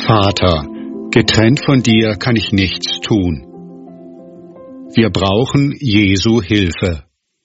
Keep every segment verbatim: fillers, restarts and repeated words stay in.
Vater, getrennt von dir kann ich nichts tun. Wir brauchen Jesu Hilfe.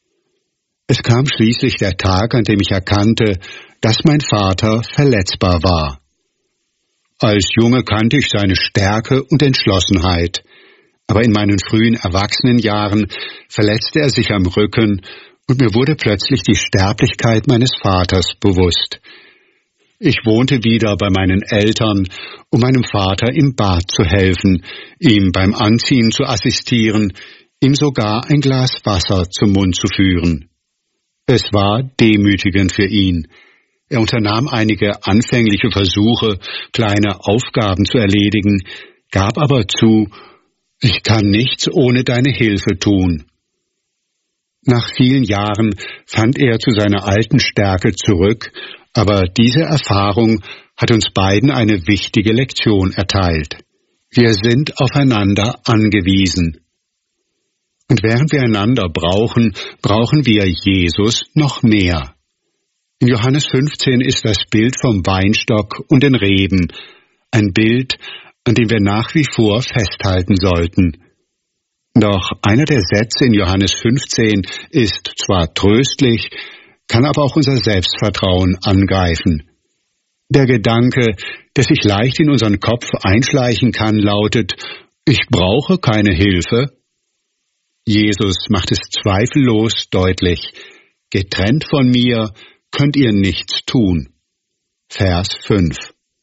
Es kam schließlich der Tag, an dem ich erkannte, dass mein Vater verletzbar war. Als Junge kannte ich seine Stärke und Entschlossenheit, aber in meinen frühen Erwachsenenjahren verletzte er sich am Rücken und mir wurde plötzlich die Sterblichkeit meines Vaters bewusst. Ich wohnte wieder bei meinen Eltern, um meinem Vater im Bad zu helfen, ihm beim Anziehen zu assistieren, ihm sogar ein Glas Wasser zum Mund zu führen. Es war demütigend für ihn. Er unternahm einige anfängliche Versuche, kleine Aufgaben zu erledigen, gab aber zu, ich kann nichts ohne deine Hilfe tun. Nach vielen Jahren fand er zu seiner alten Stärke zurück, aber diese Erfahrung hat uns beiden eine wichtige Lektion erteilt. Wir sind aufeinander angewiesen. Und während wir einander brauchen, brauchen wir Jesus noch mehr. In Johannes fünfzehn ist das Bild vom Weinstock und den Reben, ein Bild, an dem wir nach wie vor festhalten sollten. Doch einer der Sätze in Johannes fünfzehn ist zwar tröstlich, kann aber auch unser Selbstvertrauen angreifen. Der Gedanke, der sich leicht in unseren Kopf einschleichen kann, lautet, ich brauche keine Hilfe. Jesus macht es zweifellos deutlich, getrennt von mir könnt ihr nichts tun. Vers fünf.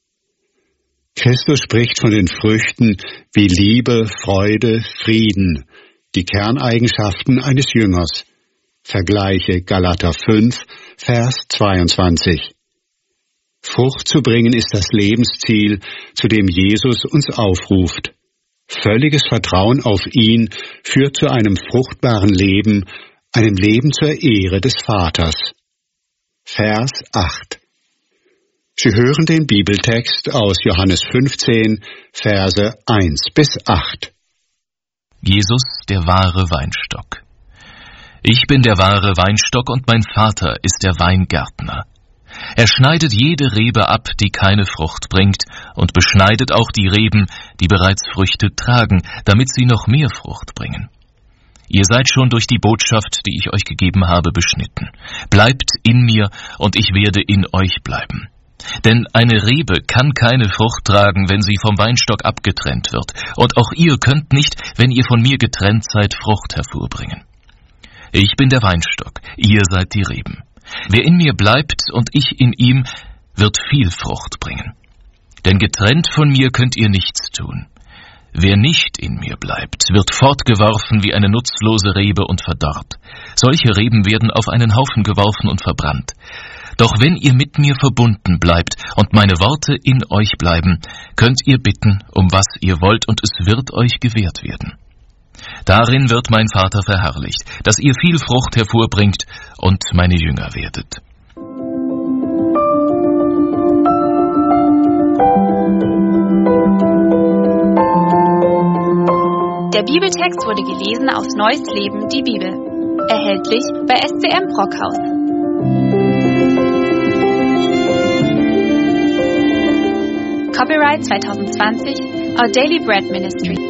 Christus spricht von den Früchten wie Liebe, Freude, Frieden, die Kerneigenschaften eines Jüngers. Vergleiche Galater fünf, Vers zweiundzwanzig. Frucht zu bringen ist das Lebensziel, zu dem Jesus uns aufruft. Völliges Vertrauen auf ihn führt zu einem fruchtbaren Leben, einem Leben zur Ehre des Vaters. Vers acht. Sie hören den Bibeltext aus Johannes fünfzehn, Verse eins bis acht. Jesus, der wahre Weinstock. Ich bin der wahre Weinstock und mein Vater ist der Weingärtner. Er schneidet jede Rebe ab, die keine Frucht bringt, und beschneidet auch die Reben, die bereits Früchte tragen, damit sie noch mehr Frucht bringen. Ihr seid schon durch die Botschaft, die ich euch gegeben habe, beschnitten. Bleibt in mir, und ich werde in euch bleiben. Denn eine Rebe kann keine Frucht tragen, wenn sie vom Weinstock abgetrennt wird, und auch ihr könnt nicht, wenn ihr von mir getrennt seid, Frucht hervorbringen. Ich bin der Weinstock, ihr seid die Reben. Wer in mir bleibt und ich in ihm, wird viel Frucht bringen. Denn getrennt von mir könnt ihr nichts tun. Wer nicht in mir bleibt, wird fortgeworfen wie eine nutzlose Rebe und verdorrt. Solche Reben werden auf einen Haufen geworfen und verbrannt. Doch wenn ihr mit mir verbunden bleibt und meine Worte in euch bleiben, könnt ihr bitten, um was ihr wollt, und es wird euch gewährt werden. Darin wird mein Vater verherrlicht, dass ihr viel Frucht hervorbringt und meine Jünger werdet. Der Bibeltext wurde gelesen aus Neues Leben, die Bibel. Erhältlich bei S C M Brockhaus. Copyright zwanzig zwanzig, Our Daily Bread Ministry.